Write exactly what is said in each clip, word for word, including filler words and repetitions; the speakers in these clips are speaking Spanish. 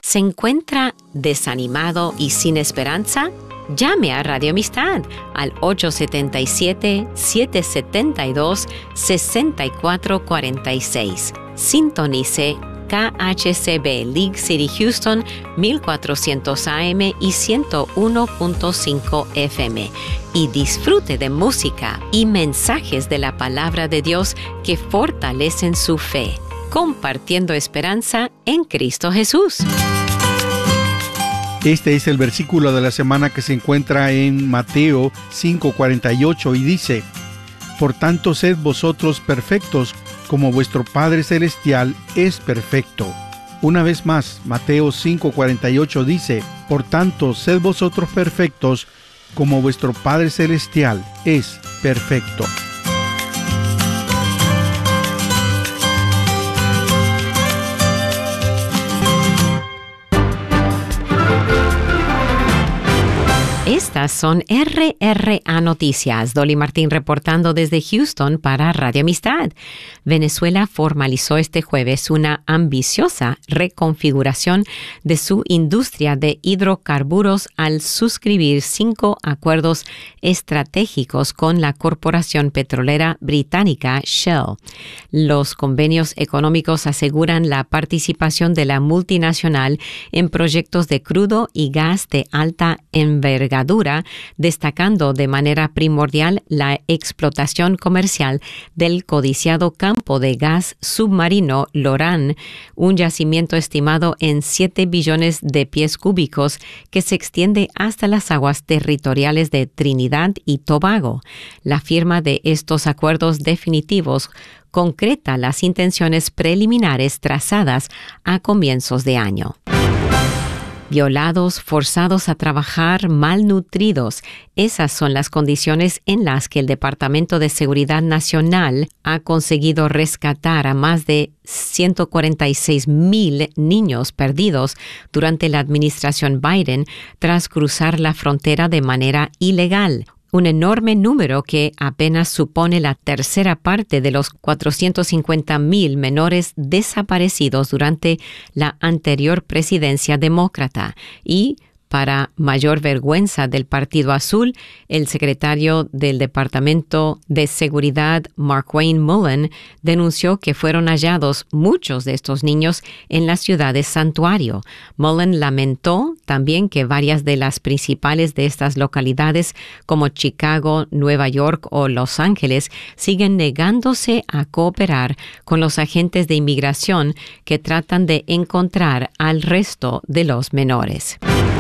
¿Se encuentra desanimado y sin esperanza? Llame a Radio Amistad al ocho siete siete, siete siete dos, seis cuatro cuatro seis. Sintonice K H C B League City Houston mil cuatrocientos A M y ciento uno punto cinco F M y disfrute de música y mensajes de la palabra de Dios que fortalecen su fe, compartiendo esperanza en Cristo Jesús. Este es el versículo de la semana que se encuentra en Mateo cinco cuarenta y ocho y dice: Por tanto, sed vosotros perfectos, como vuestro Padre Celestial es perfecto. Una vez más, Mateo cinco cuarenta y ocho dice: Por tanto, sed vosotros perfectos, como vuestro Padre Celestial es perfecto. Estas son R R A Noticias. Dolly Martín reportando desde Houston para Radio Amistad. Venezuela formalizó este jueves una ambiciosa reconfiguración de su industria de hidrocarburos al suscribir cinco acuerdos estratégicos con la corporación petrolera británica Shell. Los convenios económicos aseguran la participación de la multinacional en proyectos de crudo y gas de alta envergadura, destacando de manera primordial la explotación comercial del codiciado campo de gas submarino Lorán, un yacimiento estimado en siete billones de pies cúbicos que se extiende hasta las aguas territoriales de Trinidad y Tobago. La firma de estos acuerdos definitivos concreta las intenciones preliminares trazadas a comienzos de año. Violados, forzados a trabajar, malnutridos. Esas son las condiciones en las que el Departamento de Seguridad Nacional ha conseguido rescatar a más de ciento cuarenta y seis mil niños perdidos durante la administración Biden tras cruzar la frontera de manera ilegal. Un enorme número que apenas supone la tercera parte de los cuatrocientos cincuenta mil menores desaparecidos durante la anterior presidencia demócrata. Y, para mayor vergüenza del Partido Azul, el secretario del Departamento de Seguridad, Markwayne Mullin, denunció que fueron hallados muchos de estos niños en la ciudad de Santuario. Mullin lamentó también que varias de las principales de estas localidades, como Chicago, Nueva York o Los Ángeles, siguen negándose a cooperar con los agentes de inmigración que tratan de encontrar al resto de los menores.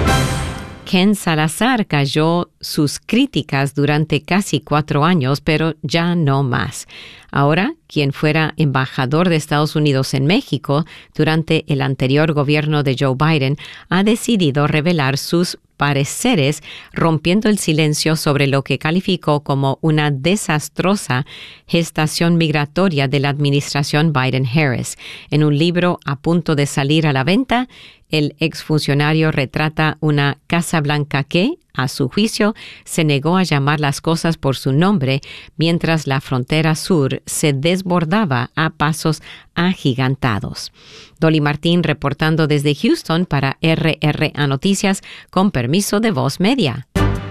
Ken Salazar cayó sus críticas durante casi cuatro años, pero ya no más. Ahora, quien fuera embajador de Estados Unidos en México durante el anterior gobierno de Joe Biden, ha decidido revelar sus pareceres, rompiendo el silencio sobre lo que calificó como una desastrosa gestación migratoria de la administración Biden-Harris. En un libro a punto de salir a la venta, el exfuncionario retrata una Casa Blanca que, a su juicio, se negó a llamar las cosas por su nombre mientras la frontera sur se desbordaba a pasos agigantados. Dolly Martín reportando desde Houston para R R A Noticias con permiso de Voz Media.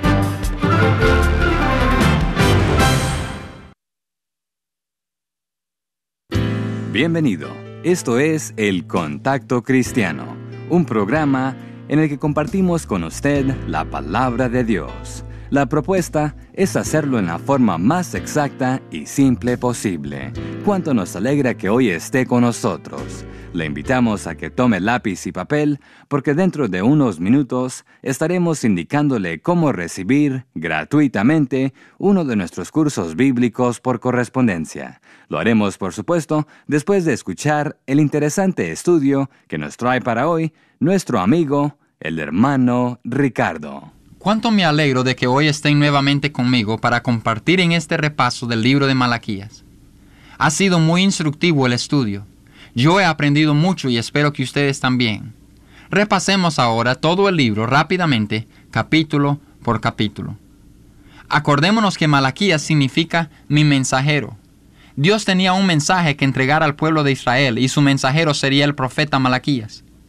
Bienvenido. Esto es El Contacto Cristiano, un programa en el que compartimos con usted la palabra de Dios. La propuesta es hacerlo en la forma más exacta y simple posible. Cuánto nos alegra que hoy esté con nosotros. Le invitamos a que tome lápiz y papel, porque dentro de unos minutos estaremos indicándole cómo recibir gratuitamente uno de nuestros cursos bíblicos por correspondencia. Lo haremos, por supuesto, después de escuchar el interesante estudio que nos trae para hoy nuestro amigo, el hermano Ricardo. Cuánto me alegro de que hoy estén nuevamente conmigo para compartir en este repaso del libro de Malaquías. Ha sido muy instructivo el estudio. Yo he aprendido mucho y espero que ustedes también. Repasemos ahora todo el libro rápidamente, capítulo por capítulo. Acordémonos que Malaquías significa mi mensajero. Dios tenía un mensaje que entregar al pueblo de Israel y su mensajero sería el profeta Malaquías.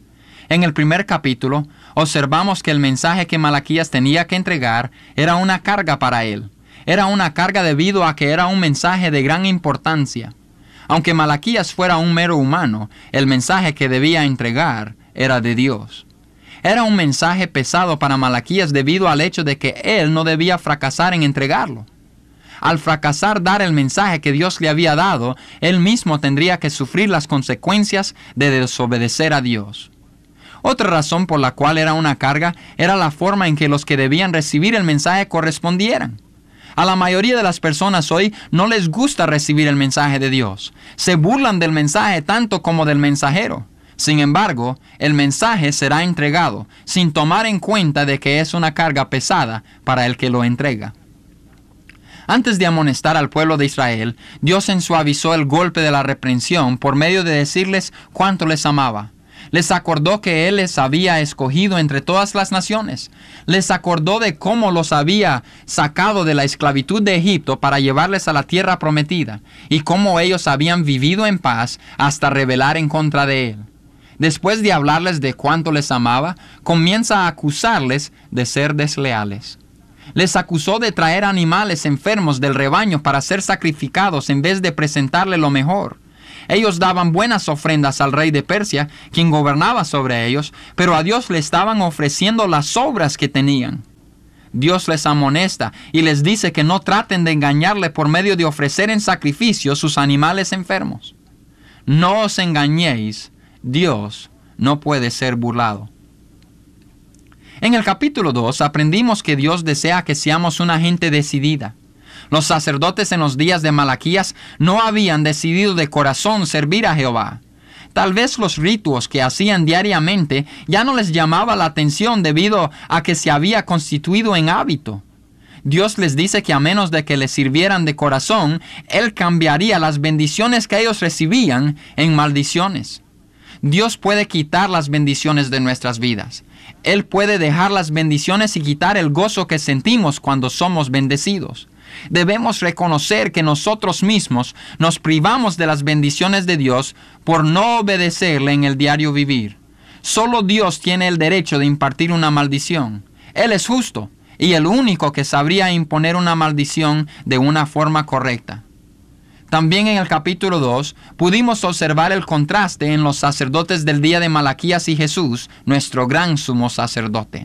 En el primer capítulo, observamos que el mensaje que Malaquías tenía que entregar era una carga para él. Era una carga debido a que era un mensaje de gran importancia. Aunque Malaquías fuera un mero humano, el mensaje que debía entregar era de Dios. Era un mensaje pesado para Malaquías debido al hecho de que él no debía fracasar en entregarlo. Al fracasar dar el mensaje que Dios le había dado, él mismo tendría que sufrir las consecuencias de desobedecer a Dios. Otra razón por la cual era una carga era la forma en que los que debían recibir el mensaje correspondieran. A la mayoría de las personas hoy no les gusta recibir el mensaje de Dios. Se burlan del mensaje tanto como del mensajero. Sin embargo, el mensaje será entregado sin tomar en cuenta de que es una carga pesada para el que lo entrega. Antes de amonestar al pueblo de Israel, Dios ensuavizó el golpe de la reprensión por medio de decirles cuánto les amaba. Les acordó que Él les había escogido entre todas las naciones. Les acordó de cómo los había sacado de la esclavitud de Egipto para llevarles a la tierra prometida, y cómo ellos habían vivido en paz hasta rebelar en contra de Él. Después de hablarles de cuánto les amaba, comienza a acusarles de ser desleales. Les acusó de traer animales enfermos del rebaño para ser sacrificados en vez de presentarle lo mejor. Ellos daban buenas ofrendas al rey de Persia, quien gobernaba sobre ellos, pero a Dios le estaban ofreciendo las sobras que tenían. Dios les amonesta y les dice que no traten de engañarle por medio de ofrecer en sacrificio sus animales enfermos. No os engañéis, Dios no puede ser burlado. En el capítulo dos aprendimos que Dios desea que seamos una gente decidida. Los sacerdotes en los días de Malaquías no habían decidido de corazón servir a Jehová. Tal vez los ritos que hacían diariamente ya no les llamaba la atención debido a que se había constituido en hábito. Dios les dice que a menos de que les sirvieran de corazón, Él cambiaría las bendiciones que ellos recibían en maldiciones. Dios puede quitar las bendiciones de nuestras vidas. Él puede dejar las bendiciones y quitar el gozo que sentimos cuando somos bendecidos. Debemos reconocer que nosotros mismos nos privamos de las bendiciones de Dios por no obedecerle en el diario vivir. Solo Dios tiene el derecho de impartir una maldición. Él es justo y el único que sabría imponer una maldición de una forma correcta. También en el capítulo dos pudimos observar el contraste en los sacerdotes del día de Malaquías y Jesús, nuestro gran sumo sacerdote.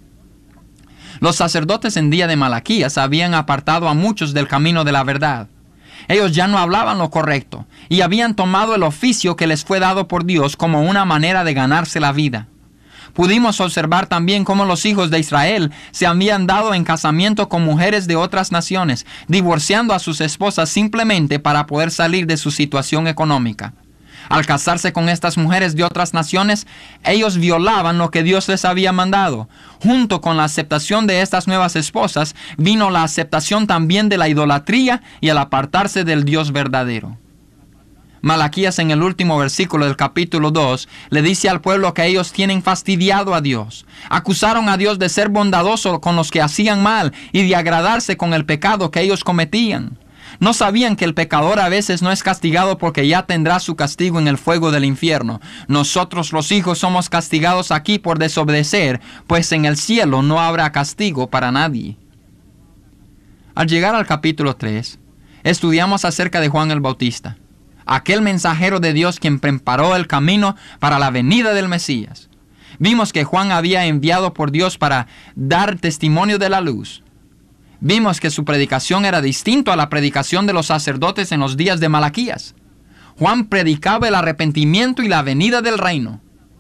Los sacerdotes en día de Malaquías habían apartado a muchos del camino de la verdad. Ellos ya no hablaban lo correcto y habían tomado el oficio que les fue dado por Dios como una manera de ganarse la vida. Pudimos observar también cómo los hijos de Israel se habían dado en casamiento con mujeres de otras naciones, divorciando a sus esposas simplemente para poder salir de su situación económica. Al casarse con estas mujeres de otras naciones, ellos violaban lo que Dios les había mandado. Junto con la aceptación de estas nuevas esposas, vino la aceptación también de la idolatría y el apartarse del Dios verdadero. Malaquías en el último versículo del capítulo dos le dice al pueblo que ellos tienen fastidiado a Dios. Acusaron a Dios de ser bondadoso con los que hacían mal y de agradarse con el pecado que ellos cometían. No sabían que el pecador a veces no es castigado porque ya tendrá su castigo en el fuego del infierno. Nosotros los hijos somos castigados aquí por desobedecer, pues en el cielo no habrá castigo para nadie. Al llegar al capítulo tres, estudiamos acerca de Juan el Bautista, aquel mensajero de Dios quien preparó el camino para la venida del Mesías. Vimos que Juan había enviado por Dios para dar testimonio de la luz. Vimos que su predicación era distinta a la predicación de los sacerdotes en los días de Malaquías. Juan predicaba el arrepentimiento y la venida del reino.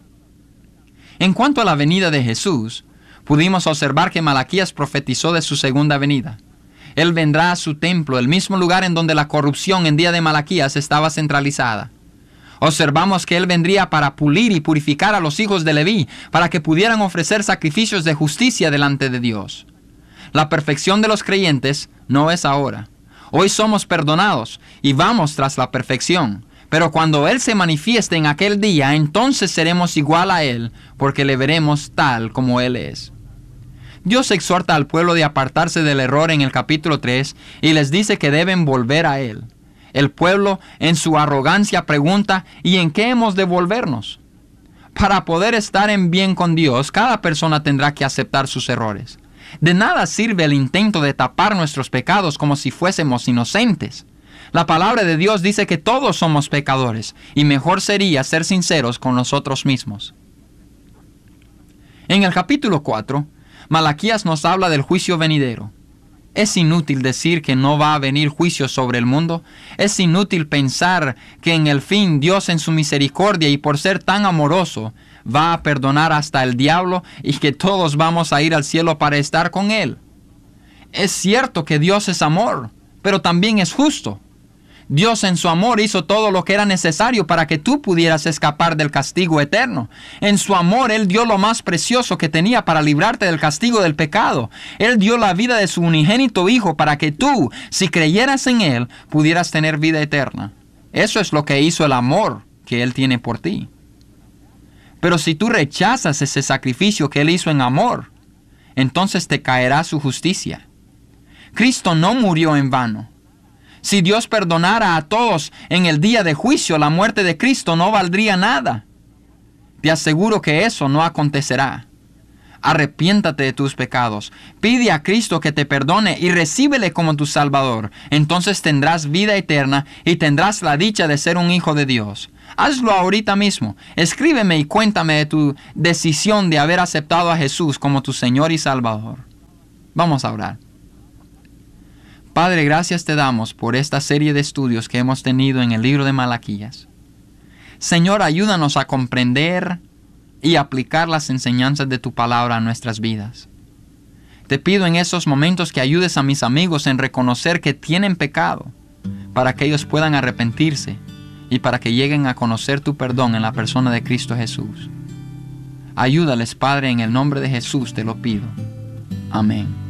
En cuanto a la venida de Jesús, pudimos observar que Malaquías profetizó de su segunda venida. Él vendrá a su templo, el mismo lugar en donde la corrupción en día de Malaquías estaba centralizada. Observamos que Él vendría para pulir y purificar a los hijos de Leví, para que pudieran ofrecer sacrificios de justicia delante de Dios. La perfección de los creyentes no es ahora. Hoy somos perdonados y vamos tras la perfección. Pero cuando Él se manifieste en aquel día, entonces seremos igual a Él, porque le veremos tal como Él es. Dios exhorta al pueblo de apartarse del error en el capítulo tres y les dice que deben volver a Él. El pueblo en su arrogancia pregunta, ¿y en qué hemos de volvernos? Para poder estar en bien con Dios, cada persona tendrá que aceptar sus errores. De nada sirve el intento de tapar nuestros pecados como si fuésemos inocentes. La palabra de Dios dice que todos somos pecadores, y mejor sería ser sinceros con nosotros mismos. En el capítulo cuatro, Malaquías nos habla del juicio venidero. Es inútil decir que no va a venir juicio sobre el mundo. Es inútil pensar que en el fin Dios en su misericordia y por ser tan amoroso va a perdonar hasta el diablo y que todos vamos a ir al cielo para estar con Él. Es cierto que Dios es amor, pero también es justo. Dios en su amor hizo todo lo que era necesario para que tú pudieras escapar del castigo eterno. En su amor Él dio lo más precioso que tenía para librarte del castigo del pecado. Él dio la vida de su unigénito Hijo para que tú, si creyeras en Él, pudieras tener vida eterna. Eso es lo que hizo el amor que Él tiene por ti. Pero si tú rechazas ese sacrificio que Él hizo en amor, entonces te caerá su justicia. Cristo no murió en vano. Si Dios perdonara a todos en el día de juicio, la muerte de Cristo no valdría nada. Te aseguro que eso no acontecerá. Arrepiéntate de tus pecados, pide a Cristo que te perdone y recíbele como tu Salvador. Entonces tendrás vida eterna y tendrás la dicha de ser un hijo de Dios. Hazlo ahorita mismo. Escríbeme y cuéntame de tu decisión de haber aceptado a Jesús como tu Señor y Salvador. Vamos a orar. Padre, gracias te damos por esta serie de estudios que hemos tenido en el libro de Malaquías. Señor, ayúdanos a comprender y aplicar las enseñanzas de tu palabra a nuestras vidas. Te pido en esos momentos que ayudes a mis amigos en reconocer que tienen pecado, para que ellos puedan arrepentirse y para que lleguen a conocer tu perdón en la persona de Cristo Jesús. Ayúdales, Padre, en el nombre de Jesús te lo pido. Amén.